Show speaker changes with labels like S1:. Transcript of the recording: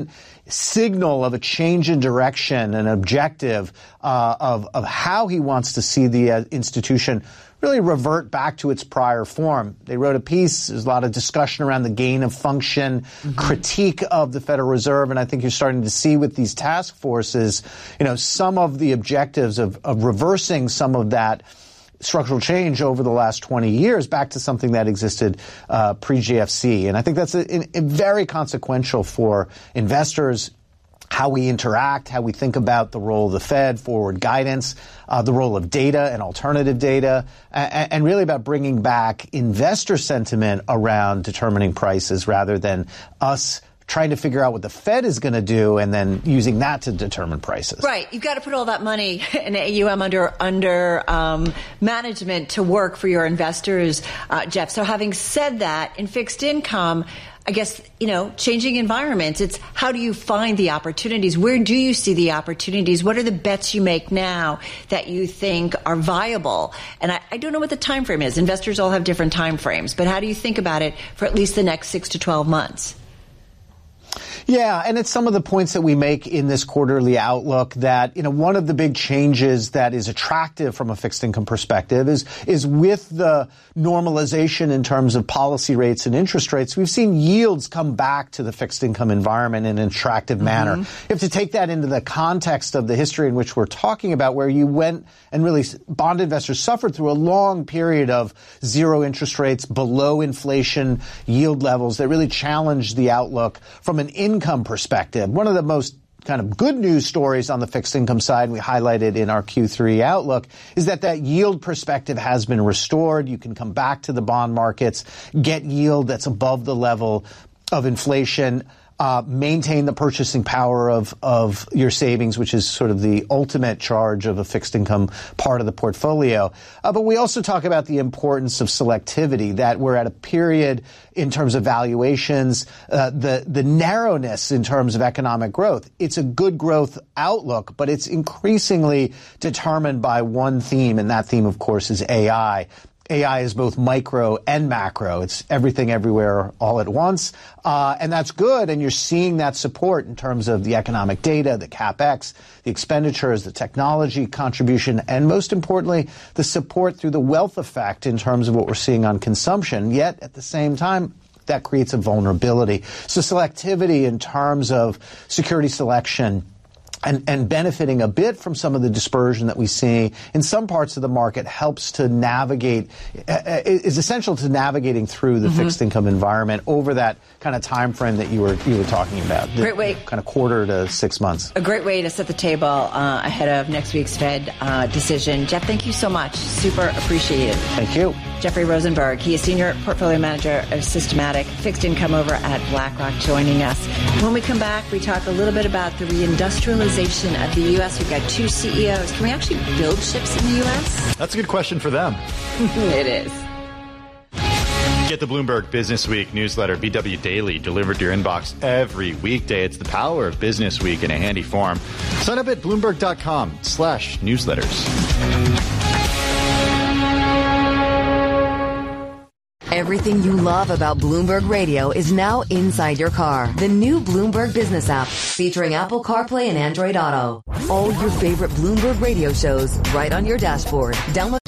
S1: signal of a change in direction, an objective of how he wants to see the institution really revert back to its prior form. They wrote a piece, there's a lot of discussion around the gain of function, critique of the Federal Reserve, and I think you're starting to see with these task forces, some of the objectives of reversing some of that structural change over the last 20 years back to something that existed pre-GFC. And I think that's very consequential for investors, how we interact, how we think about the role of the Fed, forward guidance, the role of data and alternative data, and really about bringing back investor sentiment around determining prices rather than us trying to figure out what the Fed is going to do and then using that to determine prices.
S2: Right. You've got to put all that money in AUM under management to work for your investors, Jeff. So having said that, in fixed income, I guess, changing environments, it's how do you find the opportunities? Where do you see the opportunities? What are the bets you make now that you think are viable? And I don't know what the time frame is. Investors all have different time frames, but how do you think about it for at least the next 6 to 12 months?
S1: Yeah, and it's some of the points that we make in this quarterly outlook that, one of the big changes that is attractive from a fixed income perspective is with the normalization in terms of policy rates and interest rates, we've seen yields come back to the fixed income environment in an attractive manner. You have to take that into the context of the history in which we're talking about, where you went and really bond investors suffered through a long period of zero interest rates, below inflation yield levels that really challenged the outlook from an income perspective. One of the most kind of good news stories on the fixed income side, we highlighted in our Q3 outlook, is that yield perspective has been restored. You can come back to the bond markets, get yield that's above the level of inflation, maintain the purchasing power of your savings, which is sort of the ultimate charge of a fixed income part of the portfolio. But we also talk about the importance of selectivity, that we're at a period in terms of valuations, the narrowness in terms of economic growth. It's a good growth outlook, but it's increasingly determined by one theme, and that theme, of course, is AI. AI is both micro and macro. It's everything everywhere all at once. And that's good. And you're seeing that support in terms of the economic data, the CapEx, the expenditures, the technology contribution, and most importantly, the support through the wealth effect in terms of what we're seeing on consumption. Yet at the same time, that creates a vulnerability. So selectivity in terms of security selection, and benefiting a bit from some of the dispersion that we see in some parts of the market helps to navigate, is essential to navigating through the fixed income environment over that kind of time frame that you were talking about.
S2: Great way.
S1: Kind of quarter to 6 months.
S2: A great way to set the table ahead of next week's Fed decision. Jeff, thank you so much. Super appreciated.
S1: Thank you.
S2: Jeffrey Rosenberg. He is Senior Portfolio Manager of Systematic Fixed Income over at BlackRock, joining us. When we come back, we talk a little bit about the reindustrialization of the U.S. We've got 2 CEOs. Can we actually build ships in the U.S.?
S3: That's a good question for them.
S2: It is.
S3: Get the Bloomberg Business Week newsletter, BW Daily, delivered to your inbox every weekday. It's the power of Business Week in a handy form. Sign up at Bloomberg.com/newsletters.
S4: Everything you love about Bloomberg Radio is now inside your car. The new Bloomberg Business app, featuring Apple CarPlay and Android Auto. All your favorite Bloomberg Radio shows right on your dashboard. Download